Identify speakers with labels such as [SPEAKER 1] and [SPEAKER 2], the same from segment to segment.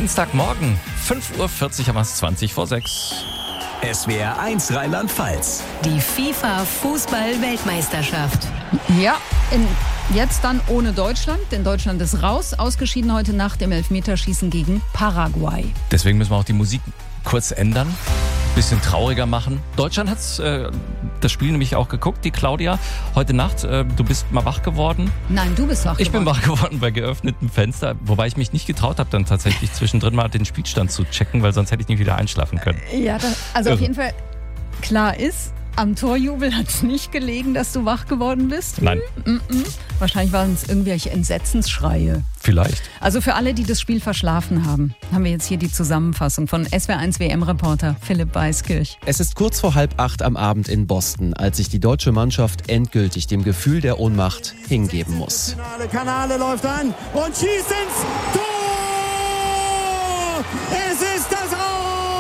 [SPEAKER 1] Dienstagmorgen, 5:40 Uhr, haben wir es 20 vor 6.
[SPEAKER 2] SWR 1 Rheinland-Pfalz.
[SPEAKER 3] Die FIFA-Fußball-Weltmeisterschaft.
[SPEAKER 4] Ja, jetzt dann ohne Deutschland, denn Deutschland ist raus. Ausgeschieden heute Nacht im Elfmeterschießen gegen Paraguay.
[SPEAKER 1] Deswegen müssen wir auch die Musik kurz ändern, bisschen trauriger machen. Deutschland hat das Spiel nämlich auch geguckt, die Claudia. Heute Nacht, du bist mal wach geworden.
[SPEAKER 4] Nein, du bist wach geworden.
[SPEAKER 1] Ich bin wach geworden bei geöffnetem Fenster, wobei ich mich nicht getraut habe, dann tatsächlich zwischendrin mal den Spielstand zu checken, weil sonst hätte ich nicht wieder einschlafen können.
[SPEAKER 4] Ja, auf jeden Fall klar ist, am Torjubel hat es nicht gelegen, dass du wach geworden bist.
[SPEAKER 1] Nein.
[SPEAKER 4] Wahrscheinlich waren es irgendwelche Entsetzensschreie.
[SPEAKER 1] Vielleicht.
[SPEAKER 4] Also für alle, die das Spiel verschlafen haben, haben wir jetzt hier die Zusammenfassung von SWR1 WM-Reporter Philipp Weiskirch.
[SPEAKER 5] Es ist kurz vor 7:30 am Abend in Boston, als sich die deutsche Mannschaft endgültig dem Gefühl der Ohnmacht hingeben muss.
[SPEAKER 6] Kanale läuft an und schießt ins Tor! Es ist das Aus!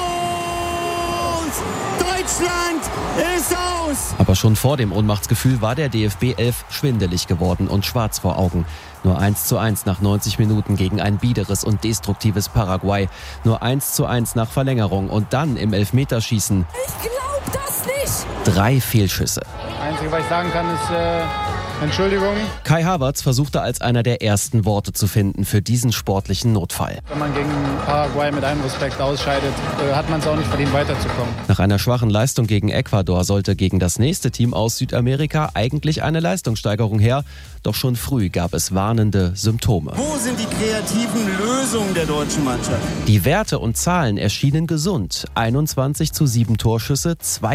[SPEAKER 6] Deutschland ist aus!
[SPEAKER 5] Aber schon vor dem Ohnmachtsgefühl war der DFB 11 schwindelig geworden und schwarz vor Augen. Nur 1:1 nach 90 Minuten gegen ein biederes und destruktives Paraguay. Nur 1:1 nach Verlängerung und dann im Elfmeterschießen.
[SPEAKER 3] Ich glaub das nicht!
[SPEAKER 5] 3 Fehlschüsse.
[SPEAKER 7] Das Einzige, was ich sagen kann, ist Entschuldigung.
[SPEAKER 5] Kai Havertz versuchte als einer der ersten Worte zu finden für diesen sportlichen Notfall.
[SPEAKER 7] Wenn man gegen Paraguay mit allem Respekt ausscheidet, hat man es auch nicht verdient, weiterzukommen.
[SPEAKER 5] Nach einer schwachen Leistung gegen Ecuador sollte gegen das nächste Team aus Südamerika eigentlich eine Leistungssteigerung her. Doch schon früh gab es warnende Symptome.
[SPEAKER 6] Wo sind die kreativen Lösungen der deutschen Mannschaft?
[SPEAKER 5] Die Werte und Zahlen erschienen gesund. 21:7 Torschüsse,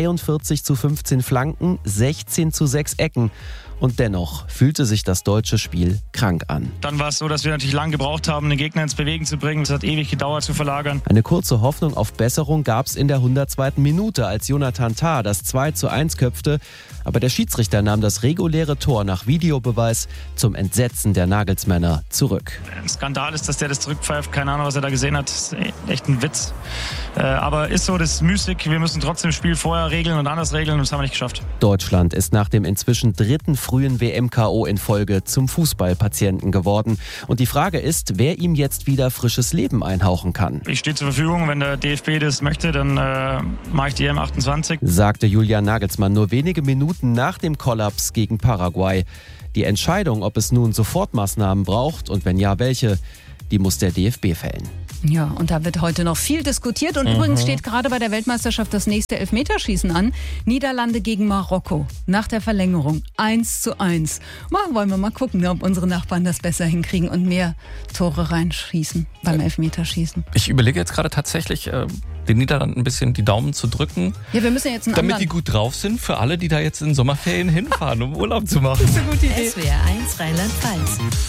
[SPEAKER 5] 42:15 Flanken, 16:6 Ecken. Und dennoch fühlte sich das deutsche Spiel krank an.
[SPEAKER 8] Dann war es so, dass wir natürlich lange gebraucht haben, den Gegner ins Bewegen zu bringen. Es hat ewig gedauert zu verlagern.
[SPEAKER 5] Eine kurze Hoffnung auf Besserung gab es in der 102. Minute, als Jonathan Tah das 2:1 köpfte. Aber der Schiedsrichter nahm das reguläre Tor nach Videobeweis zum Entsetzen der Nagelsmänner zurück.
[SPEAKER 8] Ein Skandal ist, dass der das zurückpfeift. Keine Ahnung, was er da gesehen hat. Das ist echt ein Witz. Aber ist so, das ist müßig. Wir müssen trotzdem das Spiel vorher regeln und anders regeln. Und das haben wir nicht geschafft. Deutschland
[SPEAKER 5] ist nach dem inzwischen dritten frühen WM-KO in Folge zum Fußballpatienten geworden. Und die Frage ist, wer ihm jetzt wieder frisches Leben einhauchen kann.
[SPEAKER 8] Ich stehe zur Verfügung. Wenn der DFB das möchte, dann mache ich die EM28.
[SPEAKER 5] Sagte Julian Nagelsmann nur wenige Minuten nach dem Kollaps gegen Paraguay. Die Entscheidung, ob es nun Sofortmaßnahmen braucht und wenn ja, welche, die muss der DFB fällen.
[SPEAKER 4] Ja, und da wird heute noch viel diskutiert. Und übrigens steht gerade bei der Weltmeisterschaft das nächste Elfmeterschießen an. Niederlande gegen Marokko. Nach der Verlängerung 1:1. Wollen wir mal gucken, ob unsere Nachbarn das besser hinkriegen und mehr Tore reinschießen beim Elfmeterschießen.
[SPEAKER 1] Ich überlege jetzt gerade tatsächlich, den Niederlanden ein bisschen die Daumen zu drücken.
[SPEAKER 4] Ja, wir müssen jetzt
[SPEAKER 1] damit die gut drauf sind für alle, die da jetzt in Sommerferien hinfahren, um Urlaub zu machen.
[SPEAKER 4] Das ist eine gute Idee.
[SPEAKER 3] SWR 1 Rheinland-Pfalz.